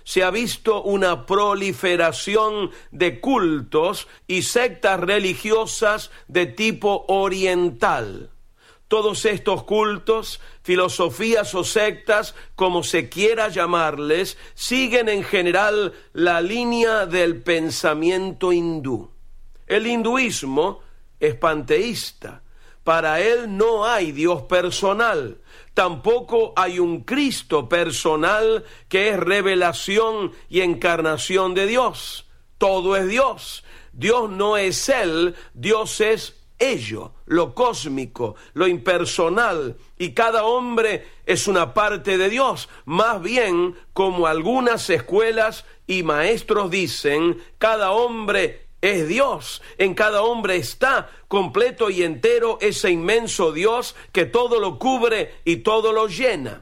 se ha visto una proliferación de cultos y sectas religiosas de tipo oriental. Todos estos cultos, filosofías o sectas, como se quiera llamarles, siguen en general la línea del pensamiento hindú. El hinduismo es panteísta. Para él no hay Dios personal. Tampoco hay un Cristo personal que es revelación y encarnación de Dios. Todo es Dios. Dios no es Él, Dios es ello, lo cósmico, lo impersonal, y cada hombre es una parte de Dios. Más bien, como algunas escuelas y maestros dicen, cada hombre es Dios. En cada hombre está completo y entero ese inmenso Dios que todo lo cubre y todo lo llena.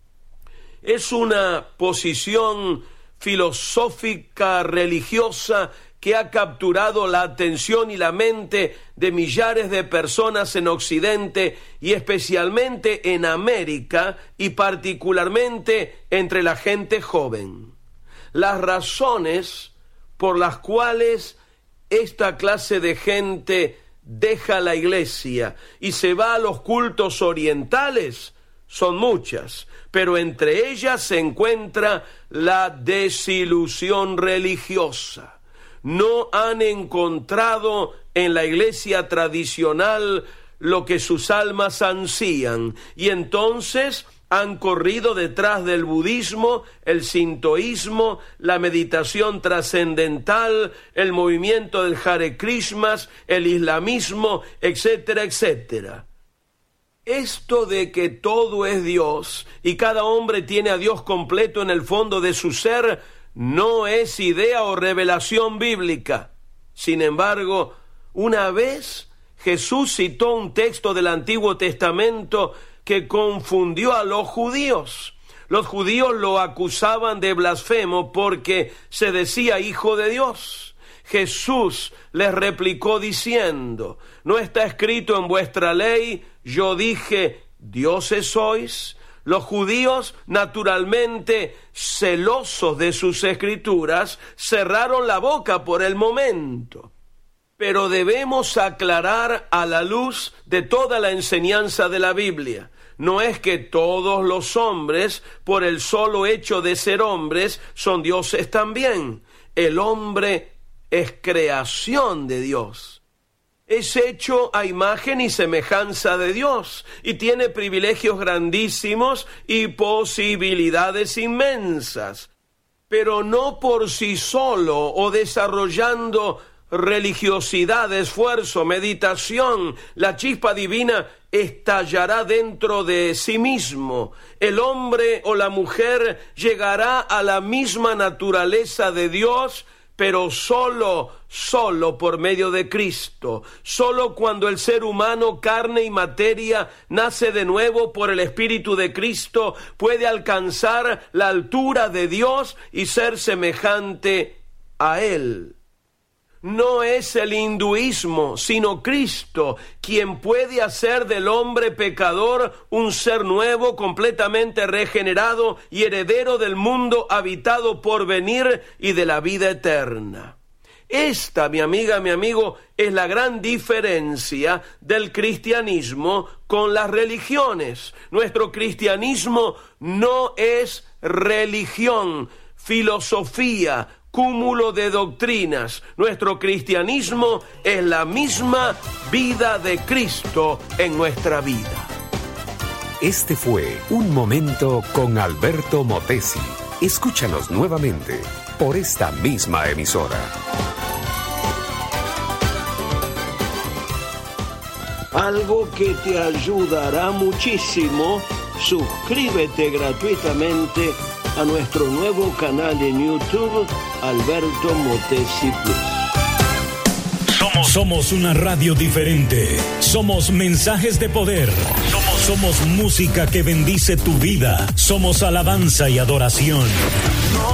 Es una posición filosófica religiosa que ha capturado la atención y la mente de millares de personas en Occidente y especialmente en América y particularmente entre la gente joven. Las razones por las cuales esta clase de gente deja la iglesia y se va a los cultos orientales son muchas, pero entre ellas se encuentra la desilusión religiosa. No han encontrado en la iglesia tradicional lo que sus almas ansían, y entonces han corrido detrás del budismo, el sintoísmo, la meditación trascendental, el movimiento del Hare Krishnas, el islamismo, etcétera, etcétera. Esto de que todo es Dios y cada hombre tiene a Dios completo en el fondo de su ser no es idea o revelación bíblica. Sin embargo, una vez Jesús citó un texto del Antiguo Testamento que confundió a los judíos. Los judíos lo acusaban de blasfemo porque se decía hijo de Dios. Jesús les replicó diciendo, ¿no está escrito en vuestra ley, yo dije, dioses sois? Los judíos, naturalmente celosos de sus escrituras, cerraron la boca por el momento. Pero debemos aclarar a la luz de toda la enseñanza de la Biblia. No es que todos los hombres, por el solo hecho de ser hombres, son dioses también. El hombre es creación de Dios. Es hecho a imagen y semejanza de Dios y tiene privilegios grandísimos y posibilidades inmensas, pero no por sí solo o desarrollando religiosidad, esfuerzo, meditación. La chispa divina estallará dentro de sí mismo. El hombre o la mujer llegará a la misma naturaleza de Dios, pero solo por medio de Cristo. Solo cuando el ser humano, carne y materia, nace de nuevo por el Espíritu de Cristo, puede alcanzar la altura de Dios y ser semejante a Él. No es el hinduismo, sino Cristo, quien puede hacer del hombre pecador un ser nuevo, completamente regenerado y heredero del mundo habitado por venir y de la vida eterna. Esta, mi amiga, mi amigo, es la gran diferencia del cristianismo con las religiones. Nuestro cristianismo no es religión, filosofía, cúmulo de doctrinas. Nuestro cristianismo es la misma vida de Cristo en nuestra vida. Este fue Un Momento con Alberto Motesi. Escúchanos nuevamente por esta misma emisora. Algo que te ayudará muchísimo, suscríbete gratuitamente a nuestro nuevo canal en YouTube, Alberto Motesi Plus. Somos una radio diferente. Somos mensajes de poder. Somos música que bendice tu vida. Somos alabanza y adoración.